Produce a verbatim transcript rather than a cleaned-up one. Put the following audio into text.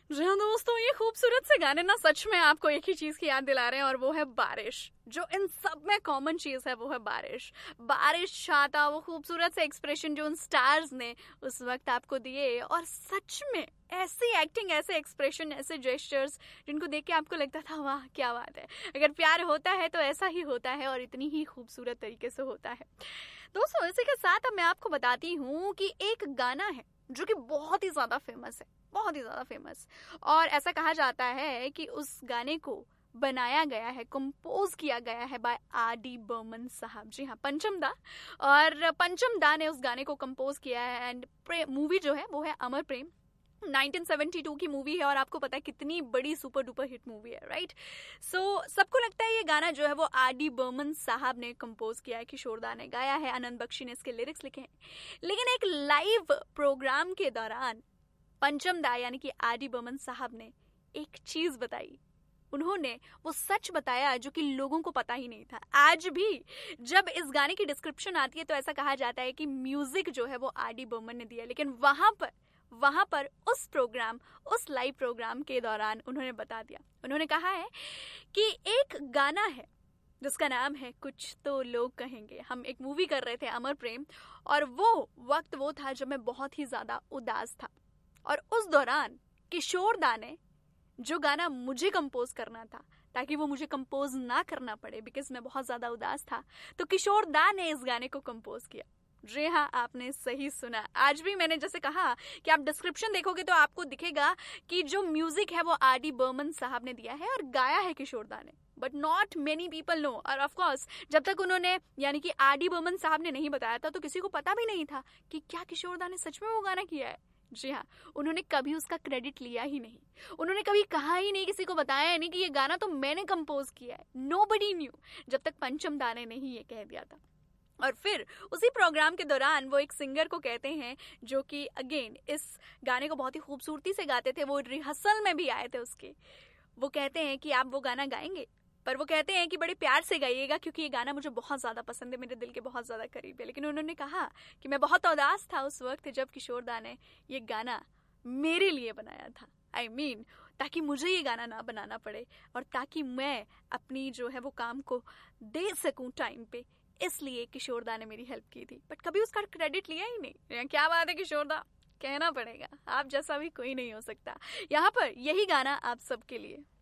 जी हाँ दोस्तों, ये खूबसूरत से गाने ना सच में आपको एक ही चीज की याद दिला रहे हैं और वो है बारिश। जो इन सब में कॉमन चीज है वो है बारिश। बारिश छाता, वो खूबसूरत से एक्सप्रेशन जो उन स्टार्स ने उस वक्त आपको दिए, और सच में ऐसी एक्टिंग, ऐसे एक्सप्रेशन, ऐसे जेस्चर्स जिनको देख के आपको लगता था वाह क्या बात है। अगर प्यार होता है तो ऐसा ही होता है और इतनी ही खूबसूरत तरीके से होता है। दोस्तों इसी के साथ अब मैं आपको बताती हूँ कि एक गाना है जो कि बहुत ही ज्यादा फेमस है, बहुत ही ज्यादा फेमस। और ऐसा कहा जाता है कि उस गाने को बनाया गया है, कंपोज किया गया है बाय आर डी बर्मन साहब। जी हाँ, पंचम दा। और पंचम दा ने उस गाने को कंपोज किया है। एंड मूवी जो है वो है अमर प्रेम, नाइनटीन सेवेंटी टू की मूवी है। और आपको पता है कितनी बड़ी सुपर डुपर हिट मूवी है, राइट। सो so, सबको लगता है ये गाना जो है वो आर डी बर्मन साहब ने कंपोज किया है, किशोर दा ने गाया है, आनंद बख्शी ने इसके लिरिक्स लिखे हैं। लेकिन एक लाइव प्रोग्राम के दौरान पंचम दा यानी कि आर डी बर्मन साहब ने एक चीज बताई। उन्होंने वो सच बताया जो कि लोगों को पता ही नहीं था। आज भी जब इस गाने की डिस्क्रिप्शन आती है तो ऐसा कहा जाता है कि म्यूजिक जो है वो आर डी बर्मन ने दिया। लेकिन वहां पर वहां पर उस प्रोग्राम, उस लाइव प्रोग्राम के दौरान उन्होंने बता दिया। उन्होंने कहा है कि एक गाना है जिसका नाम है कुछ तो लोग कहेंगे। हम एक मूवी कर रहे थे अमर प्रेम, और वो वक्त वो था जब मैं बहुत ही ज्यादा उदास था। और उस दौरान किशोर दा ने जो गाना मुझे कंपोज करना था, ताकि वो मुझे कंपोज ना करना पड़े बिकॉज मैं बहुत ज्यादा उदास था, तो किशोर दा ने इस गाने को कंपोज किया। जी हाँ, आपने सही सुना। आज भी मैंने जैसे कहा कि आप डिस्क्रिप्शन देखोगे तो आपको दिखेगा कि जो म्यूजिक है वो आर डी बर्मन साहब ने दिया है और गाया है किशोर दा ने। But not many people know. और ऑफ कोर्स जब तक उन्होंने यानी कि आर डी बर्मन साहब ने नहीं बताया था तो किसी को पता भी नहीं था कि क्या किशोर दा ने सच में वो गाना किया है। जी हाँ, उन्होंने कभी उसका क्रेडिट लिया ही नहीं। उन्होंने कभी कहा ही नहीं, किसी को बताया नहीं कि ये गाना तो मैंने कंपोज किया है। नोबडी न्यू जब तक पंचम दा ने नहीं ये कह दिया था। और फिर उसी प्रोग्राम के दौरान वो एक सिंगर को कहते हैं जो कि अगेन इस गाने को बहुत ही खूबसूरती से गाते थे, वो रिहर्सल में भी आए थे उसके। वो कहते हैं कि आप वो गाना गाएंगे, पर वो कहते हैं कि बड़े प्यार से गाइएगा क्योंकि ये गाना मुझे बहुत ज़्यादा पसंद है, मेरे दिल के बहुत ज़्यादा करीब है। लेकिन उन्होंने कहा कि मैं बहुत उदास था उस वक्त जब किशोर दा ने ये गाना मेरे लिए बनाया था। आई I मीन mean, ताकि मुझे ये गाना ना बनाना पड़े और ताकि मैं अपनी जो है वो काम को दे सकूं टाइम पे, इसलिए किशोर दा ने मेरी हेल्प की थी। बट कभी उसका क्रेडिट लिया ही नहीं। क्या बात है किशोर दा, कहना पड़ेगा, आप जैसा भी कोई नहीं हो सकता। यहाँ पर यही गाना आप सबके लिए।